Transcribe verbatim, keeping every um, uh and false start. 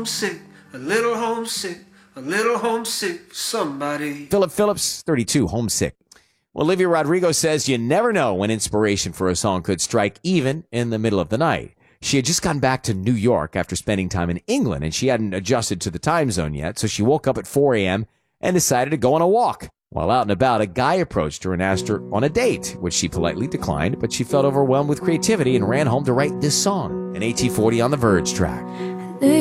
homesick, a little homesick, a little homesick for somebody. Philip Phillips, thirty-two, Homesick. Olivia Rodrigo says you never know when inspiration for a song could strike, even in the middle of the night. She had just gotten back to New York after spending time in England, and she hadn't adjusted to the time zone yet, so she woke up at four a.m. and decided to go on a walk. While out and about, a guy approached her and asked her on a date, which she politely declined, but she felt overwhelmed with creativity and ran home to write this song, an A T forty on the Verge track.